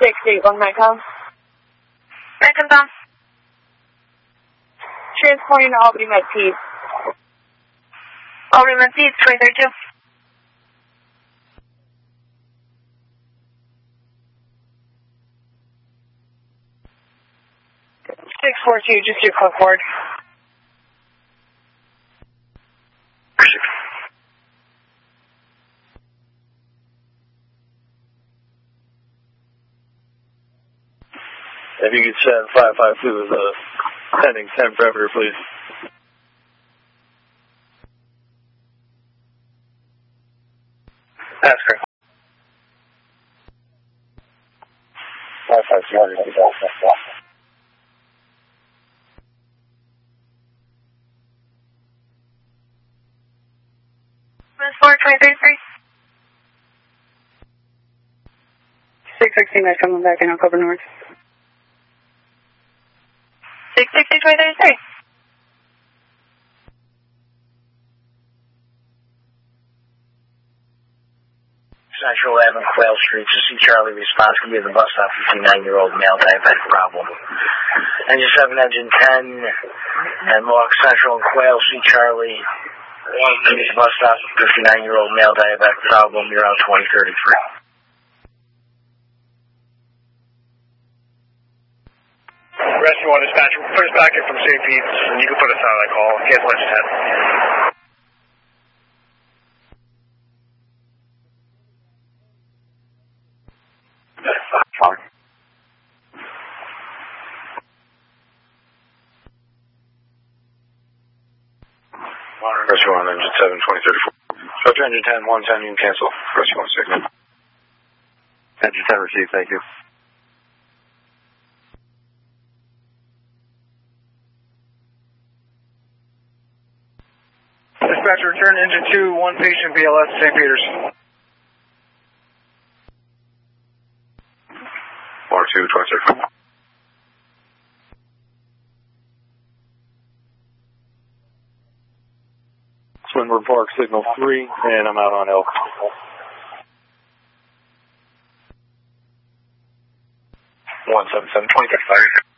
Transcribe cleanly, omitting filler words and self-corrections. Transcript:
681 Metcalf. Metcalf down. Transporting to Albany Med Peds. Albany Med Peds, 2032. 642, just do code forward. If you could send 552 as a pending 10 perimeter, please. That's correct. 552. Miss 423. 616, coming back in October North. 660, 2033. Central Avenue, Quail Street, to see Charlie response can be at the bus stop, 59-year-old male diabetic problem. Engine 7, Engine 10, and walk Central and Quail, see Charlie, can be at the bus stop, 59-year-old male diabetic problem, you're on 2033. Rescue 1 dispatch, put us back in from St. Pete's, and you can put us on that call. Cancel engine 10. Fine. Rescue 1, Engine 7, 2034. Structure Engine 10, 110, you can cancel. Rescue 1, signal. Engine 10 received, thank you. Dispatcher, return engine 2, 1 patient BLS, St. Peter's. R2, 2034. Swinburne Park, signal 3, and I'm out on Elk. 177, 2035.